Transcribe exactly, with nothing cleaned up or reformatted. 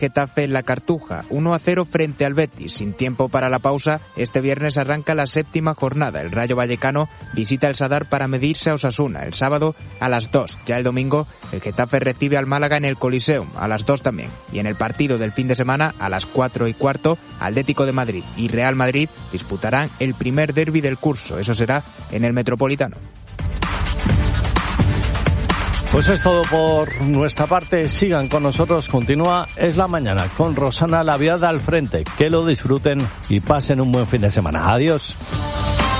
Getafe en la Cartuja, uno a cero frente al Betis. Sin tiempo para la pausa, este viernes arranca la séptima jornada. El Rayo Vallecano visita el Sadar para medirse a Osasuna. El sábado a las dos. Ya el domingo, el Getafe recibe al Málaga en el Coliseum, a las dos también. Y en el partido del fin de semana, a las cuatro y cuarto, Atlético de Madrid y Real Madrid disputarán el primer derbi del curso. Eso será en el Metropolitano. Pues es todo por nuestra parte. Sigan con nosotros. Continúa Es la Mañana con Rosana Laviada al frente. Que lo disfruten y pasen un buen fin de semana. Adiós.